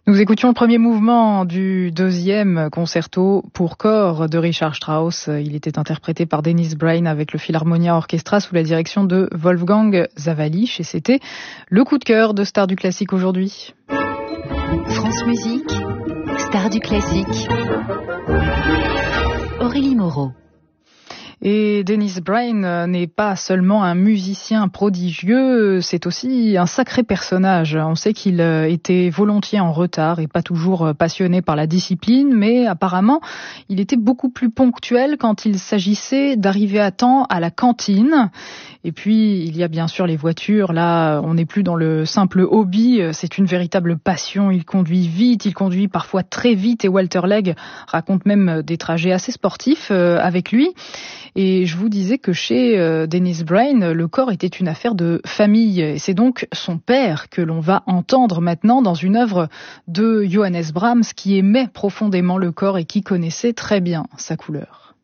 Nous écoutions le premier mouvement du deuxième concerto pour corps de Richard Strauss. Il était interprété par Dennis Brain avec le Philharmonia Orchestra sous la direction de Wolfgang Sawallisch et c'était le coup de cœur de Stars du Classique aujourd'hui. France Musique, Stars du Classique. Aurélie Moreau. Et Dennis Brain n'est pas seulement un musicien prodigieux, c'est aussi un sacré personnage. On sait qu'il était volontiers en retard et pas toujours passionné par la discipline, mais apparemment, il était beaucoup plus ponctuel quand il s'agissait d'arriver à temps à la cantine. Et puis, il y a bien sûr les voitures. Là, on n'est plus dans le simple hobby, c'est une véritable passion. Il conduit vite, il conduit parfois très vite et Walter Legg raconte même des trajets assez sportifs avec lui. Et je vous disais que chez Dennis Brain, le corps était une affaire de famille. Et c'est donc son père que l'on va entendre maintenant dans une œuvre de Johannes Brahms qui aimait profondément le corps et qui connaissait très bien sa couleur.